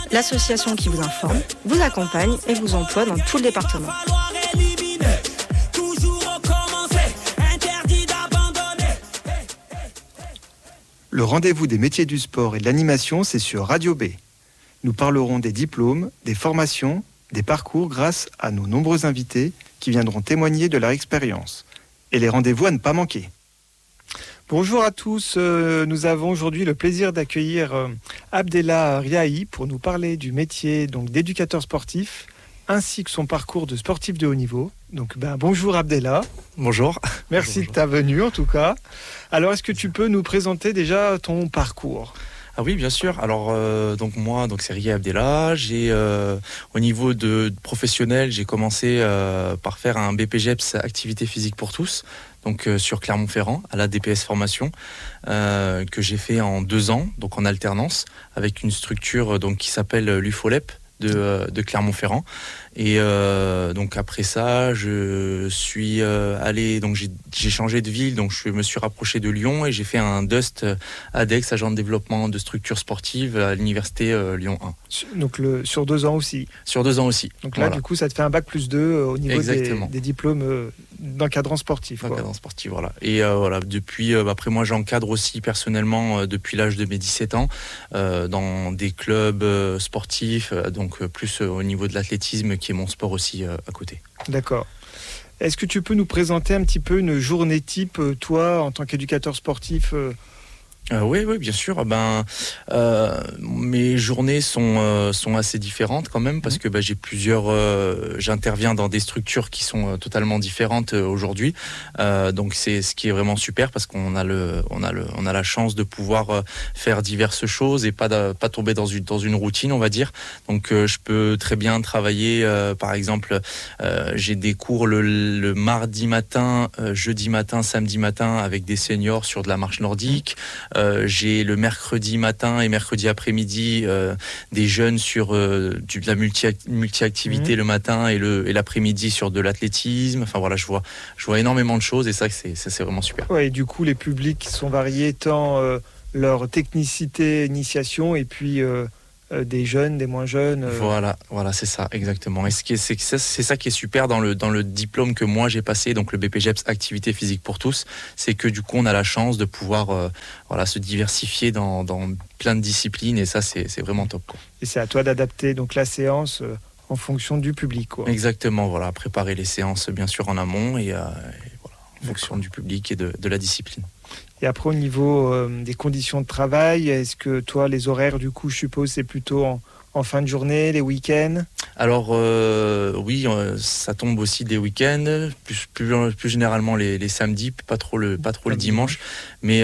l'association qui vous informe, vous accompagne et vous emploie dans tout le département. Le rendez-vous des métiers du sport et de l'animation, c'est sur Radio B. Nous parlerons des diplômes, des formations, des parcours grâce à nos nombreux invités qui viendront témoigner de leur expérience. Et les rendez-vous à ne pas manquer. Bonjour à tous, nous avons aujourd'hui le plaisir d'accueillir Abdellah Riahi pour nous parler du métier d'éducateur sportif ainsi que son parcours de sportif de haut niveau. Donc bonjour Abdellah. Bonjour. Merci bonjour. De ta venue en tout cas. Alors est-ce que tu peux nous présenter déjà ton parcours ? Ah oui, bien sûr. Alors moi, c'est Riahi Abdellah. J'ai au niveau de professionnel, j'ai commencé par faire un BPGEPS activité physique pour tous. Donc sur Clermont-Ferrand, à la DPS formation, que j'ai fait en 2 ans, donc en alternance, avec une structure qui s'appelle l'UFOLEP de Clermont-Ferrand. Et donc après ça, je suis allé, donc j'ai changé de ville, donc je me suis rapproché de Lyon et j'ai fait un DUST ADEX, agent de développement de structures sportives à l'université Lyon 1. Donc sur 2 ans aussi. Sur 2 ans aussi. Donc là, du coup, ça te fait un bac +2 au niveau des diplômes d'encadrant sportif. D'encadrant sportif, voilà. Et voilà, depuis, après moi, j'encadre aussi personnellement depuis l'âge de mes 17 ans dans des clubs sportifs, donc plus au niveau de l'athlétisme qui est mon sport aussi à côté. D'accord. Est-ce que tu peux nous présenter un petit peu une journée type, toi, en tant qu'éducateur sportif Oui, bien sûr. Mes journées sont assez différentes quand même parce que j'ai j'interviens dans des structures qui sont totalement différentes aujourd'hui. Donc c'est ce qui est vraiment super parce qu'on a la chance de pouvoir faire diverses choses et pas tomber dans une routine, on va dire. Donc je peux très bien travailler, par exemple, j'ai des cours le mardi matin, jeudi matin, samedi matin avec des seniors sur de la marche nordique. J'ai le mercredi matin et mercredi après-midi des jeunes sur de la multi-activité le matin et l'après-midi sur de l'athlétisme. Enfin voilà, je vois énormément de choses et ça c'est vraiment super. Ouais, et du coup les publics sont variés tant leur technicité, initiation et puis des jeunes, des moins jeunes. Voilà, c'est ça, exactement. Et c'est ça qui est super dans le diplôme que moi j'ai passé, donc le BPGEPS activité physique pour tous, c'est que du coup on a la chance de pouvoir se diversifier dans plein de disciplines et ça c'est vraiment top, quoi. Et c'est à toi d'adapter donc la séance en fonction du public, quoi. Exactement, voilà, préparer les séances bien sûr en amont et en fonction du public et de la discipline. Et après, au niveau des conditions de travail, est-ce que toi, les horaires, du coup, je suppose, c'est plutôt en fin de journée, les week-ends ? Alors, oui, ça tombe aussi des week-ends, plus généralement les samedis, pas trop le dimanche, mais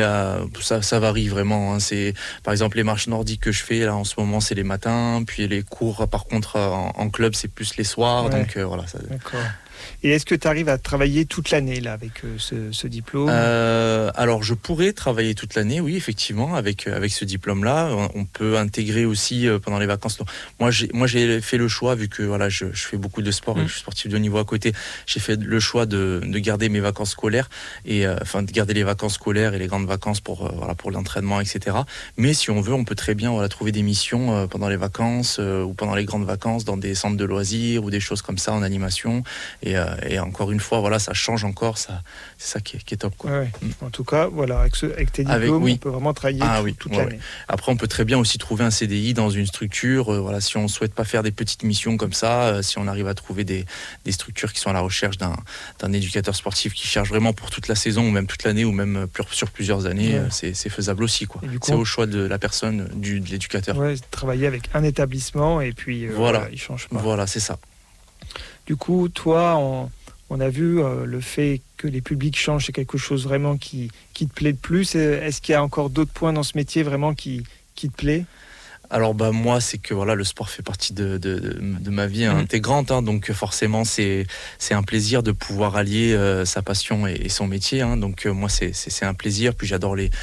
ça varie vraiment, hein. C'est, par exemple, les marches nordiques que je fais, là, en ce moment, c'est les matins, puis les cours, par contre, en club, c'est plus les soirs, donc voilà. Ça... D'accord. Et est-ce que tu arrives à travailler toute l'année là avec ce diplôme ? Alors je pourrais travailler toute l'année, oui, effectivement, avec ce diplôme-là. On peut intégrer aussi pendant les vacances. Donc, moi j'ai fait le choix, vu que voilà, je fais beaucoup de sport et que je suis sportif de haut niveau à côté, j'ai fait le choix de garder mes vacances scolaires et de garder les vacances scolaires et les grandes vacances pour l'entraînement, etc. Mais si on veut, on peut très bien trouver des missions pendant les vacances ou pendant les grandes vacances dans des centres de loisirs ou des choses comme ça en animation. Et encore une fois, voilà, ça change encore, c'est ça qui est top, quoi. Ouais. En tout cas, voilà, avec tes diplômes, on peut vraiment travailler toute l'année. Après, on peut très bien aussi trouver un CDI dans une structure. Si on ne souhaite pas faire des petites missions comme ça, si on arrive à trouver des structures qui sont à la recherche d'un éducateur sportif qui cherche vraiment pour toute la saison ou même toute l'année ou même sur plusieurs années, c'est faisable aussi, quoi. Coup, c'est au choix de la personne, de l'éducateur. Ouais, travailler avec un établissement et puis il change pas. Voilà, c'est ça. Du coup, toi, on a vu le fait que les publics changent, c'est quelque chose vraiment qui te plaît le plus. Est-ce qu'il y a encore d'autres points dans ce métier vraiment qui te plaît ? Alors moi, c'est que voilà, le sport fait partie de ma vie intégrante, hein, donc forcément c'est un plaisir de pouvoir allier sa passion et son métier, hein, donc moi c'est un plaisir. Puis j'adore les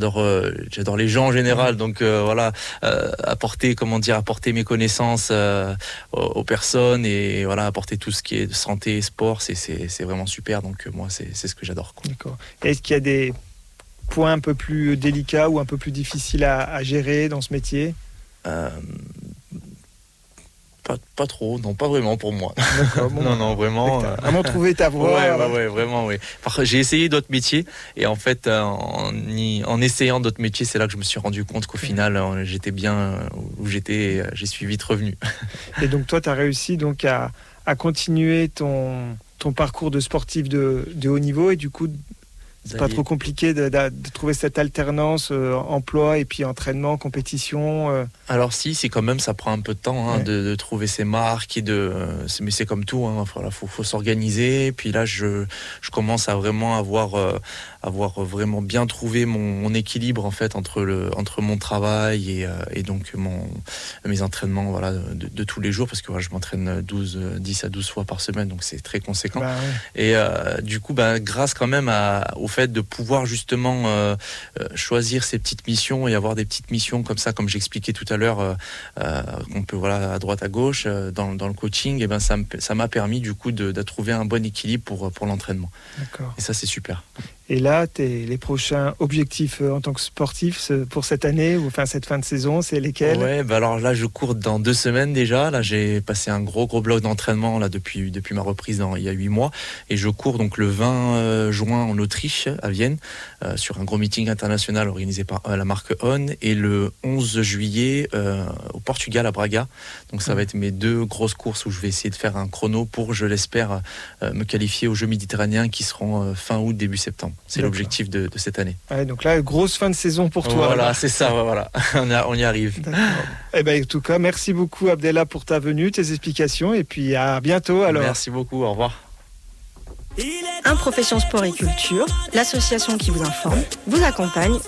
gens en général, donc apporter mes connaissances aux personnes et voilà, apporter tout ce qui est santé et sport, c'est vraiment super. Donc moi c'est ce que j'adore, quoi. D'accord. Est-ce qu'il y a des points un peu plus délicats ou un peu plus difficiles à gérer dans ce métier ? pas trop, non, pas vraiment pour moi. Bon, non, vraiment. T'as vraiment trouvé ta voie. Ouais, vraiment, oui. J'ai essayé d'autres métiers et en fait, en essayant d'autres métiers, c'est là que je me suis rendu compte qu'au final, j'étais bien où j'étais et j'y suis vite revenu. Et donc toi, tu as réussi donc à continuer ton parcours de sportif de haut niveau et du coup, c'est pas trop compliqué de trouver cette alternance emploi et puis entraînement, compétition. Alors si, c'est quand même, ça prend un peu de temps de trouver ses marques et mais c'est comme tout, voilà, faut s'organiser. Et puis là, je commence à vraiment avoir vraiment bien trouvé mon équilibre en fait entre mon travail et donc mes entraînements, voilà, de tous les jours, parce que je m'entraîne 10 à 12 fois par semaine, donc c'est très conséquent. Et du coup, grâce quand même au fait de pouvoir justement choisir ces petites missions et avoir des petites missions comme ça, comme j'expliquais tout à l'heure, qu'on peut, voilà, à droite à gauche dans le coaching, et ça m'a permis du coup de trouver un bon équilibre pour l'entraînement. D'accord. Et ça, c'est super. Et là, les prochains objectifs en tant que sportif pour cette année ou cette fin de saison, c'est lesquels ? Ouais, alors là, je cours dans 2 semaines déjà. Là, j'ai passé un gros bloc d'entraînement là depuis ma reprise il y a 8 mois. Et je cours donc le 20 juin en Autriche, à Vienne, sur un gros meeting international organisé par la marque On. Et le 11 juillet au Portugal, à Braga. Donc ça va être mes 2 grosses courses où je vais essayer de faire un chrono pour, je l'espère, me qualifier aux Jeux méditerranéens qui seront fin août, début septembre. C'est l'objectif de cette année. Ouais, donc là, grosse fin de saison pour toi. Voilà, c'est ça, voilà. On y arrive. En tout cas, merci beaucoup Abdellah pour ta venue, tes explications, et puis à bientôt alors. Merci beaucoup, au revoir. Un Profession Sport et Culture, l'association qui vous informe, vous accompagne